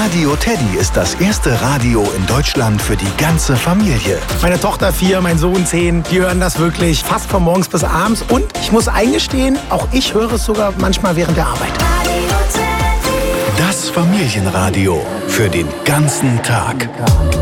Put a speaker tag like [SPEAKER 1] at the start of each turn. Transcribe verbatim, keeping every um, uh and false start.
[SPEAKER 1] Radio Teddy ist das erste Radio in Deutschland für die ganze Familie.
[SPEAKER 2] Meine Tochter vier, mein Sohn zehn, die hören das wirklich fast von morgens bis abends. Und ich muss eingestehen, auch ich höre es sogar manchmal während der Arbeit.
[SPEAKER 1] Das Familienradio für den ganzen Tag.